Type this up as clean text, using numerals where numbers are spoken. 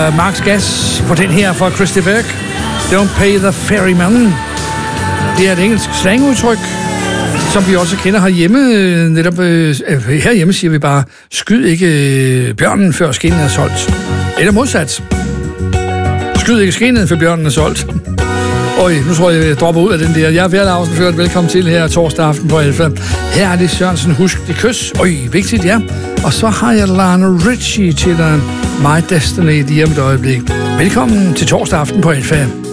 Marks Gas på den her fra Christy Berg. Don't pay the ferryman. Det er et engelsk slangudtryk, som vi også kender herhjemme. Netop herhjemme siger vi bare, skyd ikke bjørnen, før skinnet er solgt. Eller modsat. Skyd ikke skinnet, før bjørnen er solgt. Øj, nu tror jeg dropper ud af den der. Jeg er ved at afsløre. Velkommen til her torsdag aften på Alfa. Her er det Sørensen, husk det kys. Øj, vigtigt, ja. Og så har jeg Lionel Richie til dig. My Destiny lige om et øjeblik. Velkommen til torsdag aften på Alfa.